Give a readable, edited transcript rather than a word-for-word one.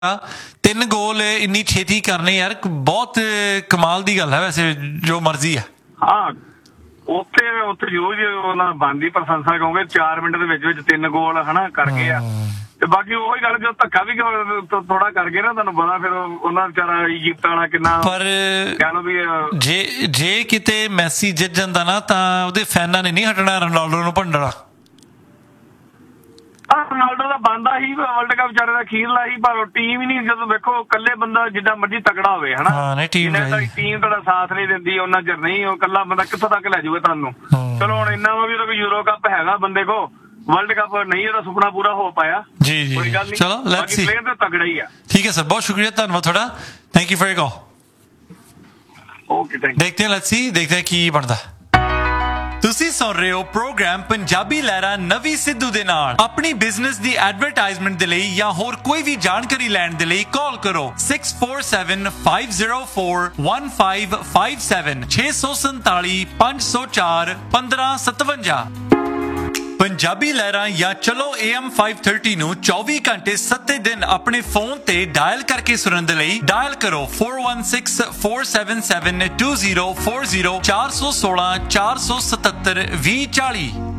3 ਗੋਲ ਇੰਨੀ ਛੇਤੀ ਕਰਨੇ ਯਾਰ ਬਹੁਤ ਕਮਾਲ ਦੀ ਗੱਲ ਹੈ ਵੈਸੇ ਜੋ ਮਰਜ਼ੀ ਹੈ। ਹਾਂ ਉੱਥੇ ਜ਼ਰੂਰ ਜੀ ਉਹਨਾਂ ਬਣਦੀ ਪ੍ਰਸ਼ੰਸਾ ਕਿਉਂਕਿ 4 ਮਿੰਟ ਦੇ ਵਿੱਚ 3 ਗੋਲ ਹਨਾ ਕਰ ਗਏ ਆ ਤੇ ਬਾਕੀ ਉਹੀ ਗੱਲ ਜੋ ਧੱਕਾ ਵੀ ਥੋੜਾ ਕਰ ਗਏ ਨਾ ਤੁਹਾਨੂੰ ਪਤਾ ਫਿਰ ਉਹਨਾਂ ਵਿਚਾਰਾ ਇਜਿਪਟ ਵਾਲਾ ਕਿੰਨਾ ਪਰ ਕਹਿ ਲਓ ਵੀ ਜੇ ਕਿਤੇ ਮੈਸੀ ਜਿੱਤ ਜਾਂਦਾ ਨਾ ਤਾਂ ਉਹਦੇ ਫੈਨਾਂ ਨੇ ਨਹੀਂ ਹਟਣਾ ਰੋਨਾਲਡੋ ਨੂੰ ਭੰਡਣਾ। ਰੋਨਾਲਡੋ ਦਾ ਬਣਦਾ ਹੀ ਵਰਲਡ ਕੱਪ ਵਿਚਾਰੇ ਦਾ ਅਖੀਰਲਾ ਹੀ ਪਰ ਟੀਮ ਹੀ ਨਹੀਂ ਜਦੋਂ ਵੇਖੋ ਇਕੱਲੇ ਬੰਦਾ ਜਿੱਦਾਂ ਮਰਜ਼ੀ ਤਕੜਾ ਹੋਵੇ ਹਨਾ ਟੀਮ ਤੁਹਾਡਾ ਸਾਥ ਨਹੀਂ ਦਿੰਦੀ ਉਹਨਾਂ ਚਿਰ ਨਹੀਂ ਉਹ ਇਕੱਲਾ ਬੰਦਾ ਕਿੱਥੋਂ ਤੱਕ ਲੈ ਜਾਊਗਾ ਤੁਹਾਨੂੰ। ਚਲੋ ਹੁਣ ਇੰਨਾ ਵਾ ਵੀ ਯੂਰੋ ਕੱਪ ਹੈਗਾ ਬੰਦੇ ਕੋ ਵਰਲਡ ਕੱਪ ਨਹੀਂ ਇਹਦਾ ਸੁਪਨਾ ਪੂਰਾ ਹੋ ਪਾਇਆ ਜੀ ਕੋਈ ਗੱਲ ਨਹੀਂ ਚਲੋ ਲੈਟਸ ਸੀ ਪਲੇਅਰ ਤਾਂ ਤਗੜਾ ਹੀ ਆ। ਠੀਕ ਹੈ ਸਰ ਬਹੁਤ ਸ਼ੁਕਰੀਆ ਧੰਨਵਾਦ ਤੁਹਾਡਾ thank you for your call. Okay thank you. ਦੇਖਦੇ ਹਾਂ ਲੈਟਸ ਸੀ ਦੇਖਦੇ ਹਾਂ ਕੀ ਬਣਦਾ। ਤੁਸੀਂ ਸੁਣ ਰਹੇ ਹੋ ਪ੍ਰੋਗਰਾਮ ਪੰਜਾਬੀ ਲਹਿਰਾ ਨਵੀਂ ਸਿੱਧੂ ਦੇ ਨਾਲ। ਆਪਣੀ ਬਿਜ਼ਨਸ ਦੀ ਐਡਵਰਟਾਈਜ਼ਮੈਂਟ ਦੇ ਲਈ ਜਾਂ ਹੋਰ ਕੋਈ ਵੀ ਜਾਣਕਾਰੀ ਲੈਣ ਦੇ ਲਈ ਕਾਲ ਕਰੋ 6475041557 647 504 1557। ਪੰਜਾਬੀ ਲਹਿਰਾਂ ਜਾਂ ਚਲੋ AM 530 ਨੂੰ 24 ਘੰਟੇ 7 ਦਿਨ ਆਪਣੇ ਫੋਨ ਤੇ ਡਾਇਲ ਕਰਕੇ ਸੁਣਨ ਦੇ ਲਈ ਡਾਇਲ ਕਰੋ 4164772040 416 477 2040।